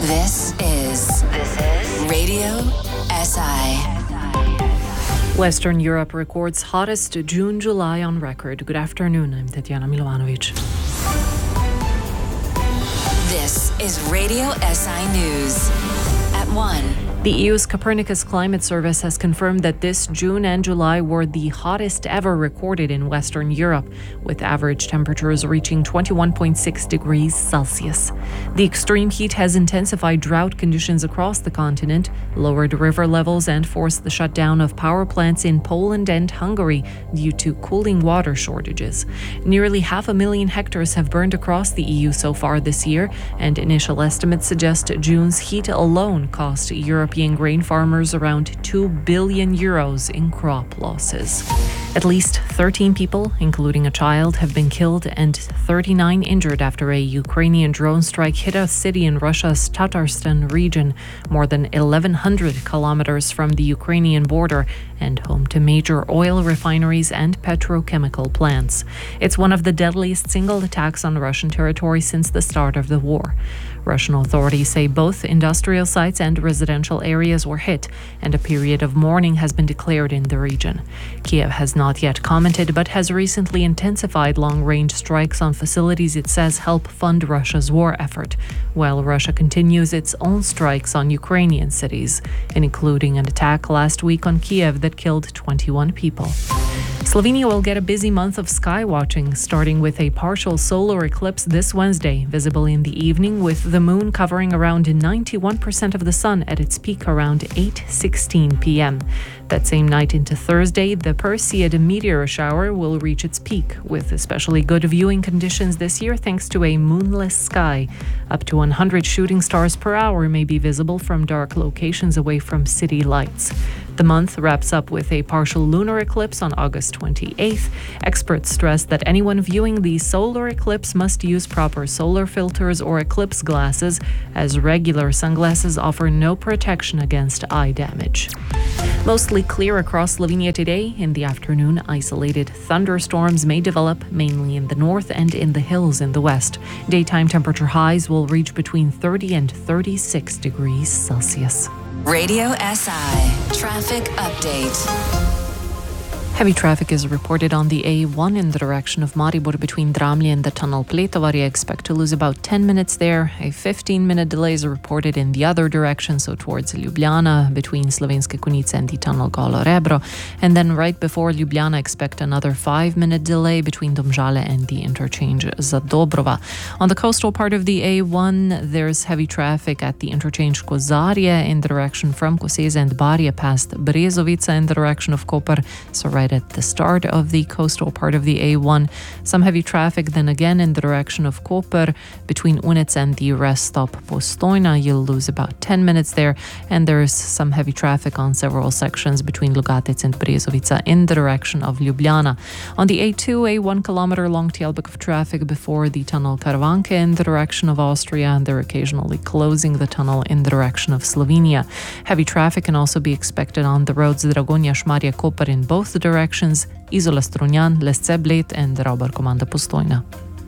This is Radio SI. Western Europe records hottest June-July on record. Good afternoon, I'm Tatiana Milovanovic. This is Radio SI News. At 1. The EU's Copernicus Climate Service has confirmed that this June and July were the hottest ever recorded in Western Europe, with average temperatures reaching 21.6 degrees Celsius. The extreme heat has intensified drought conditions across the continent, lowered river levels, and forced the shutdown of power plants in Poland and Hungary due to cooling water shortages. Nearly 500,000 hectares have burned across the EU so far this year, and initial estimates suggest June's heat alone cost European grain farmers around €2 billion in crop losses. At least 13 people, including a child, have been killed and 39 injured after a Ukrainian drone strike hit a city in Russia's Tatarstan region, more than 1,100 kilometers from the Ukrainian border and home to major oil refineries and petrochemical plants. It's one of the deadliest single attacks on Russian territory since the start of the war. Russian authorities say both industrial sites and residential areas were hit, and a period of mourning has been declared in the region. Kiev has not yet commented, but has recently intensified long-range strikes on facilities it says help fund Russia's war effort, while Russia continues its own strikes on Ukrainian cities, including an attack last week on Kiev that killed 21 people. Slovenia will get a busy month of sky watching, starting with a partial solar eclipse this Wednesday, visible in the evening, with the moon covering around 91% of the sun at its peak around 8:16 p.m. That same night into Thursday, the Perseid meteor shower will reach its peak, with especially good viewing conditions this year thanks to a moonless sky. Up to 100 shooting stars per hour may be visible from dark locations away from city lights. The month wraps up with a partial lunar eclipse on August 28th. Experts stress that anyone viewing the solar eclipse must use proper solar filters or eclipse glasses, as regular sunglasses offer no protection against eye damage. Mostly clear across Slovenia today. In the afternoon, isolated thunderstorms may develop, mainly in the north and in the hills in the west. Daytime temperature highs will reach between 30 and 36 degrees Celsius. Radio SI Traffic Update. Heavy traffic is reported on the A1 in the direction of Maribor between Dramlje and the tunnel Pletovarje. Expect to lose about 10 minutes there. A 15-minute delay is reported in the other direction, so towards Ljubljana, between Slovenske Konjice and the tunnel Golo Rebro. And then right before Ljubljana, expect another 5-minute delay between Domžale and the interchange Zadobrova. On the coastal part of the A1, there's heavy traffic at the interchange Kozarje in the direction from Koseze and Barje past Brezovica in the direction of Koper. So right at the start of the coastal part of the A1. Some heavy traffic then again in the direction of Koper between Unec and the rest stop Postojna. You'll lose about 10 minutes there, and there's some heavy traffic on several sections between Logatec and Brezovica in the direction of Ljubljana. On the A2, a 1 kilometer long tailback of traffic before the tunnel Karavanke in the direction of Austria, and they're occasionally closing the tunnel in the direction of Slovenia. Heavy traffic can also be expected on the roads Dragonja, Šmarje, Koper in both the directions, Izola Strunjan, Lesce Bled and Raubar Komanda Postojna.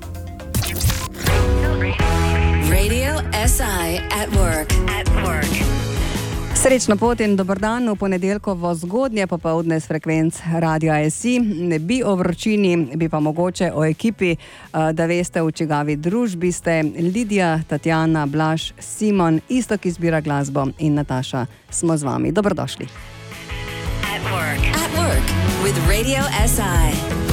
Radio SI at work. Srečno pot in dober dan v ponedeljkovo zgodnje popoldne s frekvenc Radia SI. Ne bi o vročini, bi pa mogoče o ekipi, da veste, v čigavi družbi ste. Lidija, Tatjana, Blaž, Simon, Iztok izbira glasbo in Nataša smo z vami. Dobrodošli. At work with Radio SI.